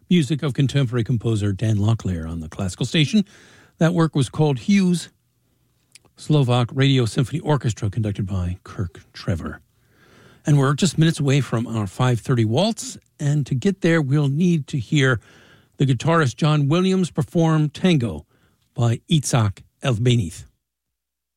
music of contemporary composer Dan Locklear on the classical station. That work was called Hughes, Slovak Radio Symphony Orchestra, conducted by Kirk Trevor. And we're just minutes away from our 5:30 waltz, and to get there, we'll need to hear the guitarist John Williams perform Tango by Itzhak Elfbenith.